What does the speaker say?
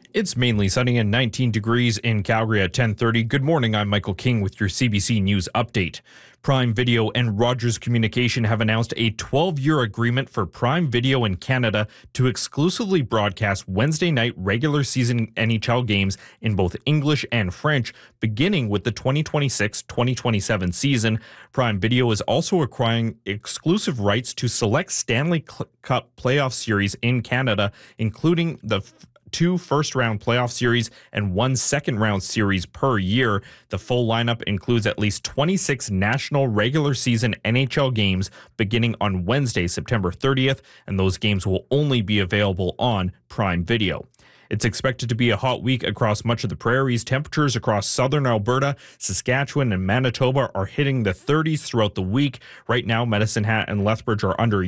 It's mainly sunny and 19 degrees in Calgary at 10:30. Good morning, I'm Michael King with your CBC News Update. Prime Video and Rogers Communication have announced a 12-year agreement for Prime Video in Canada to exclusively broadcast Wednesday night regular season NHL games in both English and French, beginning with the 2026-2027 season. Prime Video is also acquiring exclusive rights to select Stanley Cup playoff series in Canada, including the two first-round playoff series and one second-round series per year. The full lineup includes at least 26 national regular season NHL games beginning on Wednesday, September 30th, and those games will only be available on Prime Video. It's expected to be a hot week across much of the prairies. Temperatures across southern Alberta, Saskatchewan, and Manitoba are hitting the 30s throughout the week. Right now, Medicine Hat and Lethbridge are under